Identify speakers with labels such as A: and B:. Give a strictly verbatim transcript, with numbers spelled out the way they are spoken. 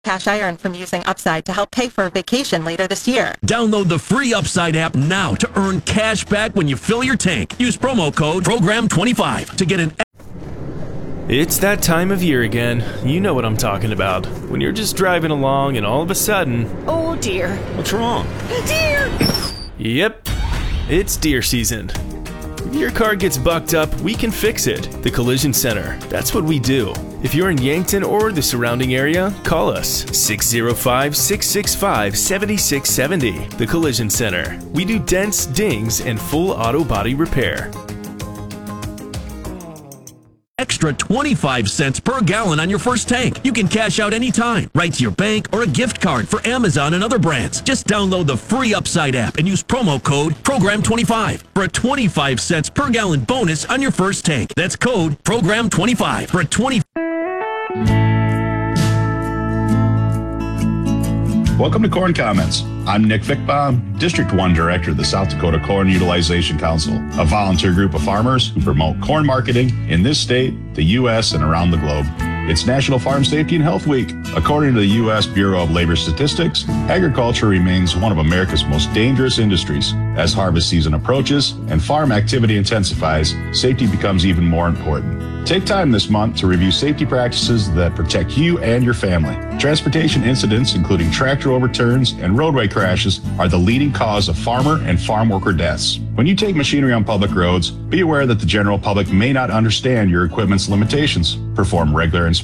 A: cash I earned from using Upside to help pay for a vacation later this year.
B: Download the free Upside app now to earn cash back when you fill your tank. Use promo code program twenty-five to get an...
C: It's that time of year again. You know what I'm talking about. When you're just driving along and all of a sudden...
D: Oh dear.
E: What's wrong?
D: Deer!
C: Yep, it's deer season. If your car gets bucked up, we can fix it. The Collision Center. That's what we do. If you're in Yankton or the surrounding area, call us. six oh five, six six five, seven six seven zero. The Collision Center. We do dents, dings, and full auto body repair.
B: Extra twenty-five cents per gallon on your first tank. You can cash out anytime. Right to your bank or a gift card for Amazon and other brands. Just download the free Upside app and use promo code program twenty-five for a twenty-five cents per gallon bonus on your first tank. That's code program twenty-five for a twenty.
F: Welcome to Corn Comments. I'm Nick Fickbaum, District one Director of the South Dakota Corn Utilization Council, a volunteer group of farmers who promote corn marketing in this state, the U S, and around the globe. It's National Farm Safety and Health Week. According to the U S Bureau of Labor Statistics, agriculture remains one of America's most dangerous industries. As harvest season approaches and farm activity intensifies, safety becomes even more important. Take time this month to review safety practices that protect you and your family. Transportation incidents, including tractor overturns and roadway crashes, are the leading cause of farmer and farm worker deaths. When you take machinery on public roads, be aware that the general public may not understand your equipment's limitations. Perform regular inspections